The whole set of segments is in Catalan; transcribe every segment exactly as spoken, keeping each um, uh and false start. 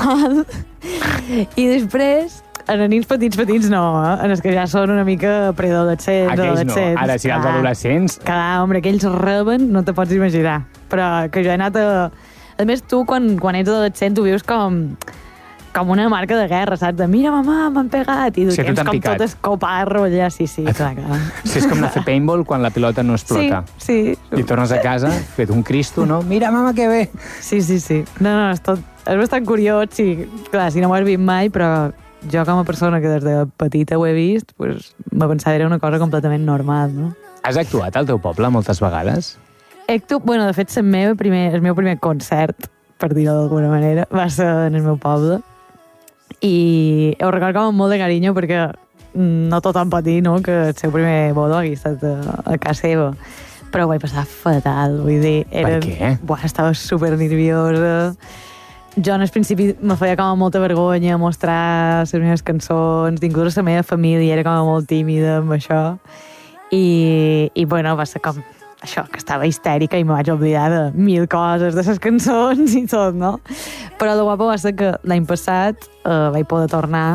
normal. I després, en els nins petits, petits no, eh? En els que ja són una mica preadolescents, aquells no, ara sí, els adolescents... Clar, home, aquells reben, no te pots imaginar. Però que jo he anat a... A més, tu, quan, quan ets adolescent, tu vius com... com una marca de guerra, saps? De mira, mamà, m'han pegat. I tu sí, tens com picat. tot escoparro allà. Sí, sí, clar, clar. Sí, és com anar a fer paintball quan la pilota no explota. Sí, sí. I tornes a casa, fet un cristo, no? Mira, mama, que bé! Sí, sí, sí. No, no, és, tot, és bastant curiós, sí. Clar, si no ho has vist mai, però jo com a persona que des de petita ho he vist, pues, me pensava que era una cosa completament normal, no? Has actuat al teu poble moltes vegades? He actuat, bueno, de fet, el meu primer, el meu primer concert, per dir-ho d'alguna manera, va ser en el meu poble. I ho recordo com amb molt de carinyo perquè no tothom pot dir, no?, que el seu primer bodo hagi estat a, a casa seva. Però ho vaig passar fatal, vull dir... Era, per què? Buah, estava super nerviosa. Jo en el principi me feia com molta vergonya mostrar les meves cançons, inclús la meva família era com molt tímida amb això. I, i bueno, va ser com això, que estava histèrica i me vaig oblidar de mil coses, de les cançons i tot, no? Però el guapo va ser que l'any passat eh, vaig poder tornar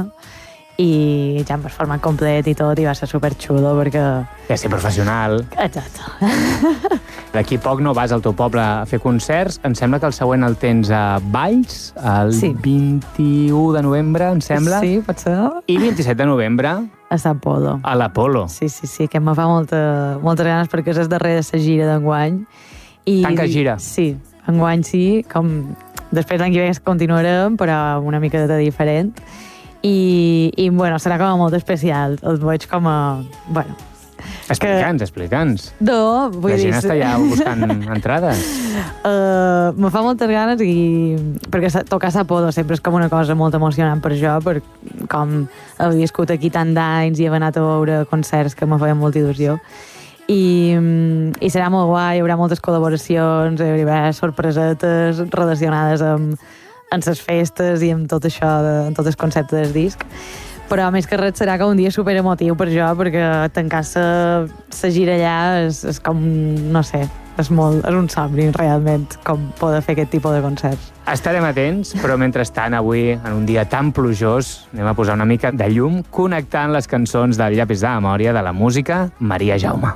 i ja em vaig formar complet i tot, i va ser superxulo perquè... Ja ser professional. Exacte. D'aquí poc no vas al teu poble a fer concerts. Em sembla que el següent el tens a Valls, el sí. vint-i-u de novembre, em sembla. Sí, pot ser. I vint-i-set de novembre... A l'Apolo. A l'Apolo. Sí, sí, sí, que em fa molta, moltes ganes perquè és el darrer de la gira d'enguany. I... Tanca gira. Sí, enguany sí, com... Després l'any que ve continuarem, però una mica de diferent. I, i bueno, serà com a molt especial. El veig com a... Bueno... Explica'ns, que... explica'ns. No, vull dir... La gent està ja buscant entrades. Uh, me fa moltes ganes i... perquè tocar l'Apolo sempre és com una cosa molt emocionant per jo, per com he viscut aquí tant d'anys i he anat a veure concerts que me feien molta il·lusió. I, i serà molt guai, hi haurà moltes col·laboracions, hi haurà sorpresetes relacionades amb, amb les festes i amb tot això, de, amb tot el concepte del disc. Però més que res serà que un dia super emotiu per jo, perquè tancar la gira allà és, és com, no sé, és, molt, és un somni realment, com poder fer aquest tipus de concerts. Estarem atents, però mentrestant avui, en un dia tan plujós, anem a posar una mica de llum connectant les cançons del Llapis de Memòria de la música Maria Jaume.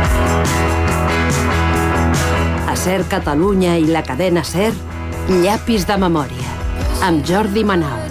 A SER Catalunya i la cadena SER, Llapis de Memòria, amb Jordi Manau.